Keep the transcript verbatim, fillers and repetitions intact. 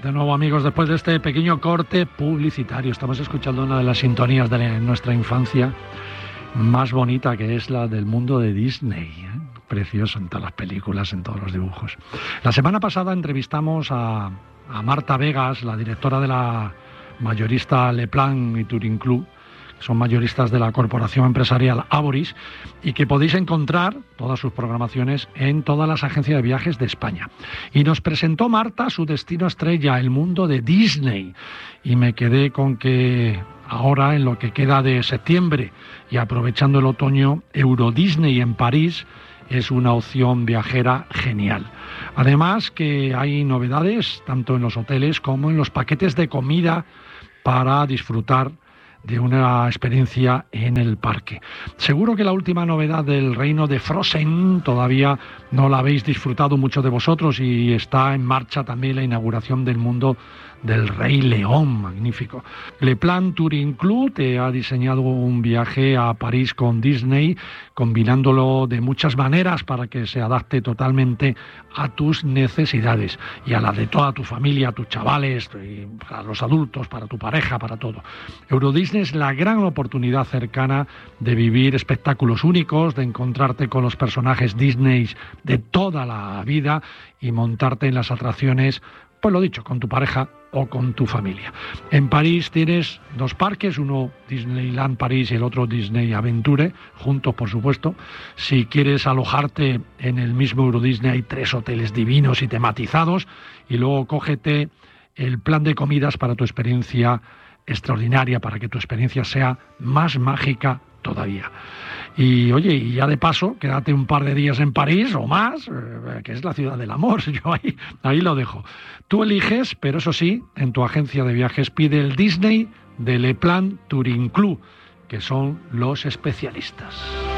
De nuevo, amigos, después de este pequeño corte publicitario, estamos escuchando una de las sintonías de la, nuestra infancia más bonita, que es la del mundo de Disney, ¿eh? Precioso en todas las películas, en todos los dibujos. La semana pasada entrevistamos a, a Marta Vegas, la directora de la mayorista Leplan y Touring Club, que son mayoristas de la corporación empresarial Avoris, y que podéis encontrar todas sus programaciones en todas las agencias de viajes de España. Y nos presentó Marta su destino estrella, el mundo de Disney, y me quedé con que ahora, en lo que queda de septiembre y aprovechando el otoño, Euro Disney en París es una opción viajera genial. Además que hay novedades tanto en los hoteles como en los paquetes de comida para disfrutar de una experiencia en el parque. Seguro que la última novedad del reino de Frozen todavía no la habéis disfrutado muchos de vosotros, y está en marcha también la inauguración del mundo del Rey León, magnífico. Leplan Touring Club te ha diseñado un viaje a París con Disney, combinándolo de muchas maneras para que se adapte totalmente a tus necesidades y a las de toda tu familia, a tus chavales, a los adultos, para tu pareja, para todo. Euro Disney es la gran oportunidad cercana de vivir espectáculos únicos, de encontrarte con los personajes Disney de toda la vida y montarte en las atracciones, pues lo dicho, con tu pareja o con tu familia. En París tienes dos parques, uno Disneyland París y el otro Disney Aventure, juntos por supuesto. Si quieres alojarte en el mismo Euro Disney, hay tres hoteles divinos y tematizados, y luego cógete el plan de comidas para tu experiencia extraordinaria, para que tu experiencia sea más mágica todavía. Y oye, y ya de paso, quédate un par de días en París o más, eh, que es la ciudad del amor. Yo ahí, ahí lo dejo. Tú eliges, pero eso sí, en tu agencia de viajes pide el Disney de Leplan Touring Club, que son los especialistas.